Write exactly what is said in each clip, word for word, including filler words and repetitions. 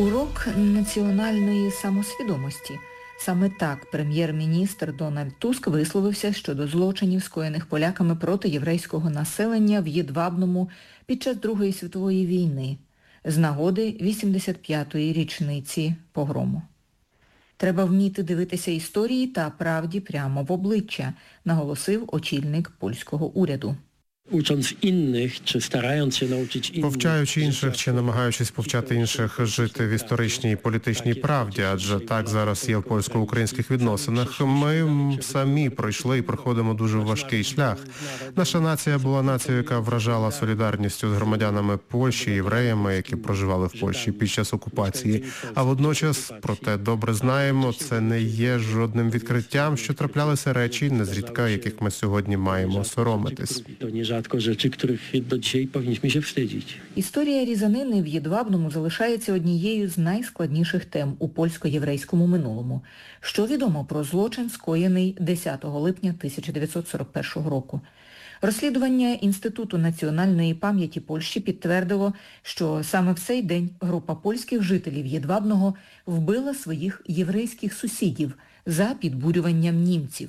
Урок національної самосвідомості. Саме так прем'єр-міністр Дональд Туск висловився щодо злочинів, скоєних поляками проти єврейського населення в Єдвабному під час Другої світової війни з нагоди вісімдесят п'ятої річниці погрому. Треба вміти дивитися історії та правді прямо в обличчя, наголосив очільник польського уряду. Ucząc innych, czy starając się nauczyć innych. Повчаючи інших чи намагаючись повчати інших жити в історичній і політичній правді, адже так зараз є в польсько-українських відносинах, ми самі пройшли і проходимо дуже важкий шлях. Наша нація була нацією, яка вражала солідарністю з громадянами Польщі, євреями, які проживали в Польщі під час окупації. А водночас, проте добре знаємо, це не є жодним відкриттям, що траплялися речі, незрідка, яких ми сьогодні маємо соромитись. Rzadko rzeczy, których do dzisiaj powinniśmy się wstydzić. Історія різанини в Єдвабному залишається однією з найскладніших тем у польсько-єврейському минулому. Що відомо про злочин, скоєний десятого липня тисяча дев'ятсот сорок першого року? Розслідування Інституту національної пам'яті Польщі підтвердило, що саме в цей день група польських жителів Єдвабного вбила своїх єврейських сусідів за підбурюванням німців.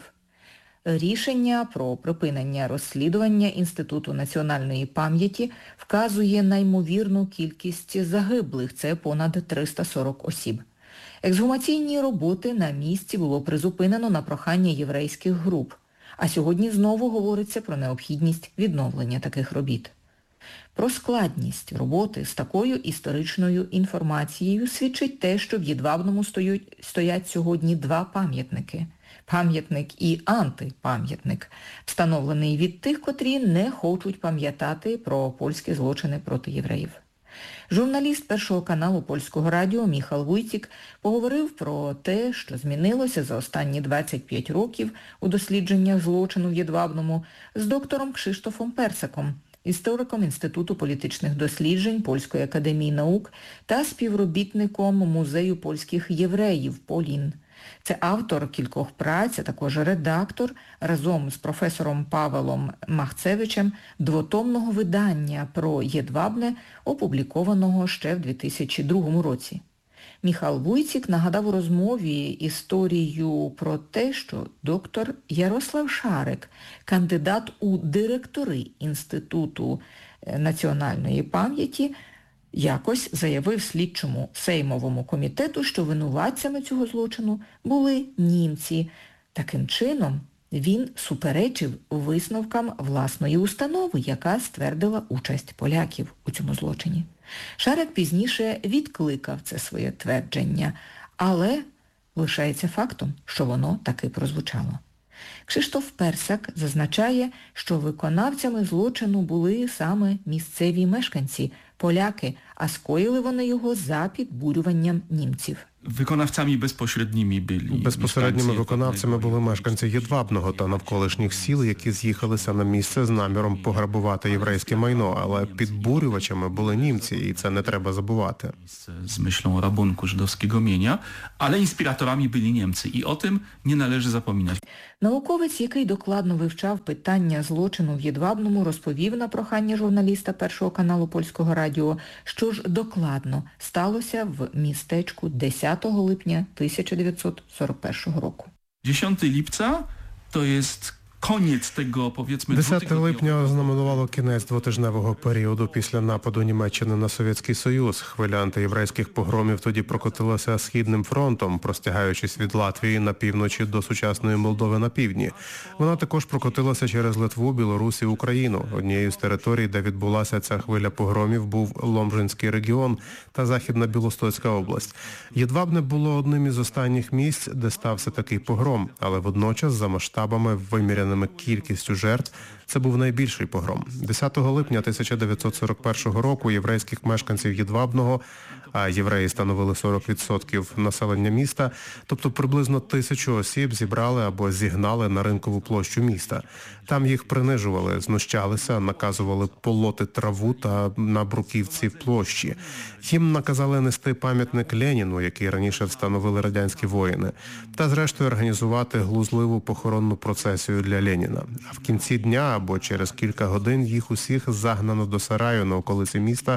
Рішення про припинення розслідування Інституту національної пам'яті вказує на ймовірну кількість загиблих – це понад триста сорок осіб. Ексгумаційні роботи на місці було призупинено на прохання єврейських груп, а сьогодні знову говориться про необхідність відновлення таких робіт. Про складність роботи з такою історичною інформацією свідчить те, що в Єдвабному стоять, стоять сьогодні два пам'ятники – пам'ятник і антипам'ятник, встановлений від тих, котрі не хочуть пам'ятати про польські злочини проти євреїв. Журналіст Першого каналу Польського радіо Міхал Вуйцік поговорив про те, що змінилося за останні двадцять п'ять років у дослідженнях злочину в Єдвабному з доктором Кшиштофом Персаком, істориком Інституту політичних досліджень Польської академії наук та співробітником Музею польських євреїв Полін. Це автор кількох праць, а також редактор разом з професором Павелом Махцевичем двотомного видання про Єдвабне, опублікованого ще в дві тисячі другому році. Міхал Вуйцік нагадав у розмові історію про те, що доктор Ярослав Шарик, кандидат у директори Інституту національної пам'яті, якось заявив слідчому Сеймовому комітету, що винуватцями цього злочину були німці. Таким чином, він суперечив висновкам власної установи, яка ствердила участь поляків у цьому злочині. Шарик пізніше відкликав це своє твердження, але лишається фактом, що воно таки прозвучало. Кшиштоф Персак зазначає, що виконавцями злочину були саме місцеві мешканці, поляки, а скоїли вони його за підбурюванням німців. Виконавцями безпосередніми були. Безпосередніми виконавцями були мешканці Єдвабного та навколишніх сіл, які з'їхалися на місце з наміром пограбувати єврейське майно, але підбурювачами були німці, і це не треба забувати. З myślą rabunku żydowskiego mienia, ale inspiratorami byli Niemcy i o tym nie należy zapominać. Науковець, який докладно вивчав питання злочину в Єдвабному, розповів на прохання журналіста Першого каналу Польського радіо, що ж докладно сталося в містечку десятого липня тисяча дев'ятсот сорок першого року. dziesiątego lipca to jest koniec tego, powiedzmy, десяте липня ознаменувало кінець двотижневого періоду після нападу Німеччини на Совєтський Союз. Хвиля антиєврейських погромів тоді прокотилася Східним фронтом, простягаючись від Латвії на півночі до сучасної Молдови на півдні. Вона також прокотилася через Литву, Білорусь і Україну. Однією з територій, де відбулася ця хвиля погромів, був Ломжинський регіон та Західна Білостоцька область. Єдвабне було одним із останніх місць, де стався такий погром, але водночас за масштабами виміряними кількістю жертв це був найбільший погром. десятого липня тисяча дев'ятсот сорок першого року єврейських мешканців Єдвабного, а євреї становили сорок відсотків населення міста, тобто приблизно тисячу осіб зібрали або зігнали на ринкову площу міста. Там їх принижували, знущалися, наказували полоти траву та на бруківці в площі. Їм наказали нести пам'ятник Леніну, який раніше встановили радянські воїни, та зрештою організувати глузливу похоронну процесію для Леніна. А в кінці дня або через кілька годин їх усіх загнано до сараю на околиці міста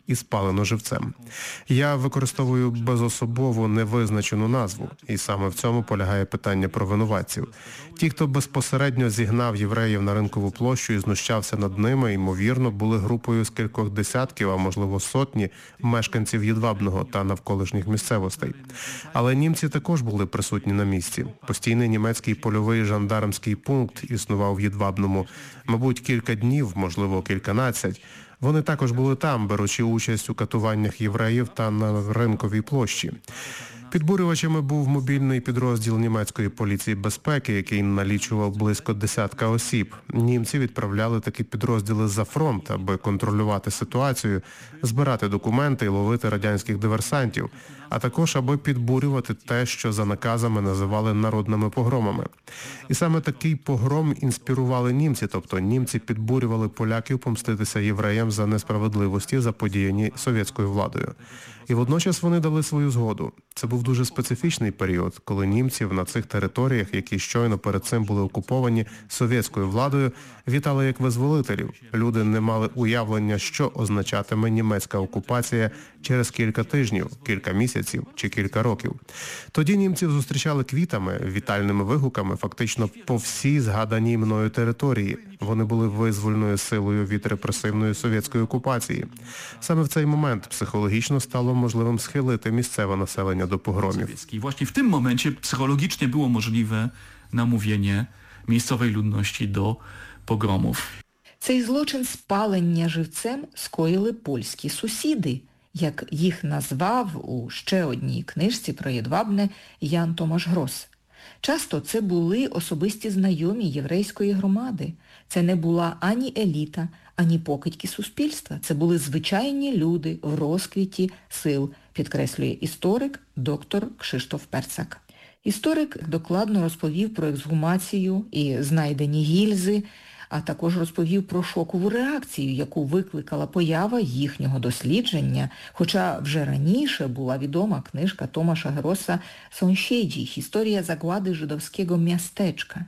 і спалено живцем. Я використовую безособову невизначену назву, і саме в цьому полягає питання про винуватців. Ті, хто безпосередньо зігнав євреїв на Ринкову площу і знущався над ними, ймовірно, були групою з кількох десятків, а можливо сотні мешканців Єдвабного та навколишніх місцевостей. Але німці також були присутні на місці. Постійний німецький польовий жандармський пункт існував в Єдвабному, мабуть, кілька днів, можливо, кільканадцять. Вони також були там, беручи участь у катуваннях євреїв та на Ринковій площі. Підбурювачами був мобільний підрозділ німецької поліції безпеки, який налічував близько десятка осіб. Німці відправляли такі підрозділи за фронт, аби контролювати ситуацію, збирати документи і ловити радянських диверсантів, а також аби підбурювати те, що за наказами називали народними погромами. І саме такий погром інспірували німці, тобто німці підбурювали поляків помститися євреям за несправедливості, заподіяні совєтською владою. І водночас вони дали свою згоду. Це був дуже специфічний період, коли німців на цих територіях, які щойно перед цим були окуповані совєтською владою, вітали як визволителів. Люди не мали уявлення, що означатиме німецька окупація через кілька тижнів, кілька місяців чи кілька років. Тоді німців зустрічали квітами, вітальними вигуками фактично по всій згаданій мною території. Вони були визвольною силою від репресивної совєтської окупації. Саме в цей момент психологічно стало можливим схилити місцеве населення до погромів. I właśnie w tym momencie psychologicznie było możliwe namówienie miejscowej ludności do pogromów. Цей злочин спалення живцем скоїли польські сусіди, як їх назвав у ще одній книжці про Єдвабне Ян Томаш Грос. Часто це були особисті знайомі єврейської громади. Це не була ані еліта, ані покидьки суспільства. Це були звичайні люди в розквіті сил, підкреслює історик доктор Кшиштоф Перцак. Історик докладно розповів про ексгумацію і знайдені гільзи, а також розповів про шокову реакцію, яку викликала поява їхнього дослідження, хоча вже раніше була відома книжка Томаша Гроса «Sąsiedzi. Історія заглади жидовського містечка».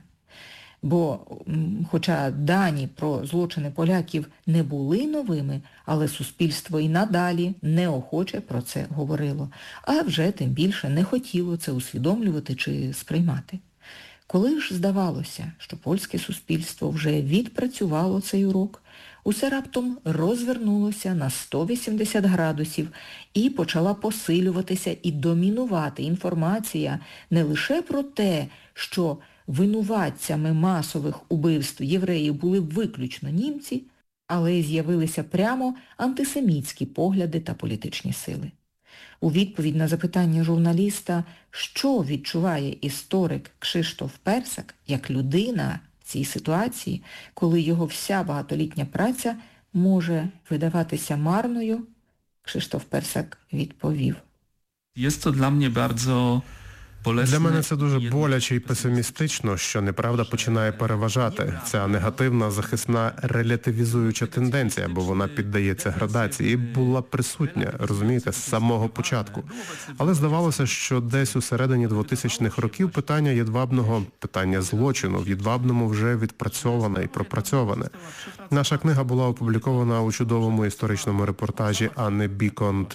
Бо, хоча дані про злочини поляків не були новими, але суспільство і надалі неохоче про це говорило, а вже тим більше не хотіло це усвідомлювати чи сприймати. Коли ж здавалося, що польське суспільство вже відпрацювало цей урок, усе раптом розвернулося на сто вісімдесят градусів і почала посилюватися і домінувати інформація не лише про те, що винуватцями масових убивств євреїв були виключно німці, але й з'явилися прямо антисемітські погляди та політичні сили. У відповідь на запитання журналіста, що відчуває історик Кшиштоф Перцак як людина в цій ситуації, коли його вся багатолітня праця може видаватися марною, Кшиштоф Перцак відповів. Jest to dla mnie bardzo Для мене це дуже боляче і песимістично, що неправда починає переважати. Ця негативна, захисна, релятивізуюча тенденція, бо вона піддається градації, і була присутня, розумієте, з самого початку. Але здавалося, що десь у середині двотисячних років питання Єдвабного, питання злочину в Єдвабному вже відпрацьоване і пропрацьоване. Наша книга була опублікована у чудовому історичному репортажі Анни Біконт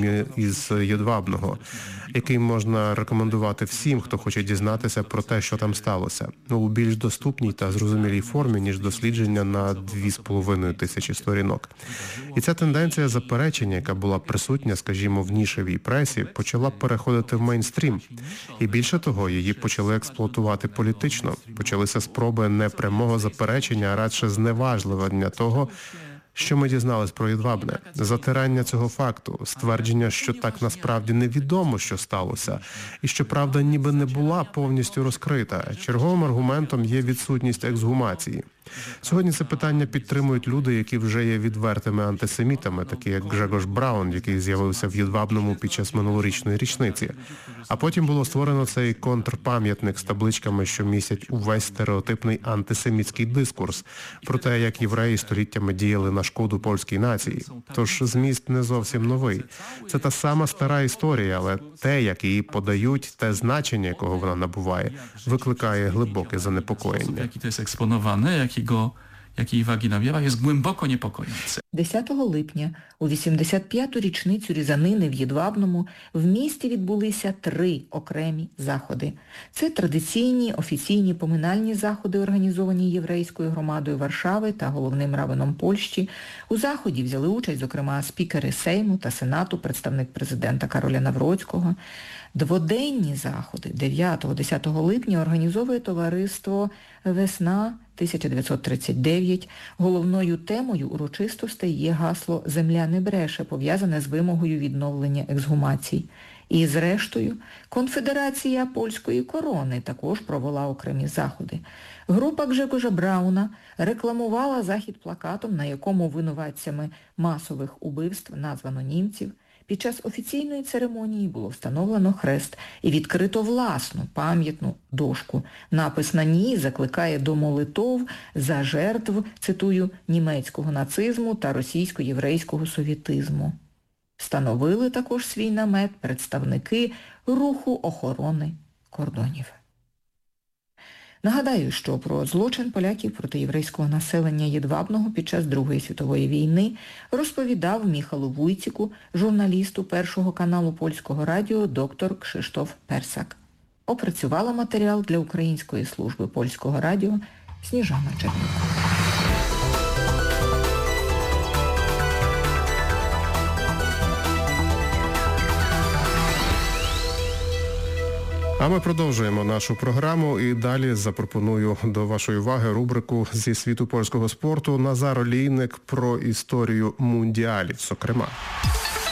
із Єдвабного, який можна рекомендувати всім, хто хоче дізнатися про те, що там сталося. Ну, у більш доступній та зрозумілій формі, ніж дослідження на дві з половиною тисячі сторінок. І ця тенденція заперечення, яка була присутня, скажімо, в нішевій пресі, почала переходити в мейнстрім. І більше того, її почали експлуатувати політично. Почалися спроби не прямого заперечення, а радше зневажливання того, що ми дізнались про Єдвабне? Затирання цього факту, ствердження, що так насправді невідомо, що сталося, і що правда ніби не була повністю розкрита. Черговим аргументом є відсутність ексгумації. Сьогодні це питання підтримують люди, які вже є відвертими антисемітами, такі як Гжегош Браун, який з'явився в Єдвабному під час минулорічної річниці. А потім було створено цей контрпам'ятник з табличками, що містять увесь стереотипний антисемітський дискурс про те, як євреї століттями діяли на шкоду польській нації. Тож зміст не зовсім новий. Це та сама стара історія, але те, як її подають, те значення, якого вона набуває, викликає глибоке занепокоєння. Jaki to jest eksponowane, jakiego jakiej wagi nabiera, jest głęboko niepokojące. десятого липня у вісімдесят п'яту річницю різанини в Єдвабному в місті відбулися три окремі заходи. Це традиційні офіційні поминальні заходи, організовані єврейською громадою Варшави та головним равином Польщі. У заході взяли участь, зокрема, спікери Сейму та Сенату, представник президента Кароля Навроцького. Дводенні заходи дев'ятого-десятого липня організовує товариство «Весна тисяча дев'ятсот тридцять дев'ять». Головною темою урочистостей є гасло «Земля не бреше», пов'язане з вимогою відновлення ексгумацій. І зрештою, Конфедерація польської корони також провела окремі заходи. Група Гжегожа Брауна рекламувала захід плакатом, на якому винуватцями масових убивств названо німців. Під час офіційної церемонії було встановлено хрест і відкрито власну пам'ятну дошку. Напис на ній закликає до молитов за жертв, цитую, німецького нацизму та російсько-єврейського совєтизму. Встановили також свій намет представники руху охорони кордонів. Нагадаю, що про злочин поляків проти єврейського населення Єдвабного під час Другої світової війни розповідав Міхалу Вуйціку, журналісту Першого каналу Польського радіо доктор Кшиштоф Персак. Опрацювала матеріал для Української служби Польського радіо Сніжана Чернюк. А ми продовжуємо нашу програму і далі запропоную до вашої уваги рубрику «Зі світу польського спорту». Назар Олійник про історію мундіалів, зокрема.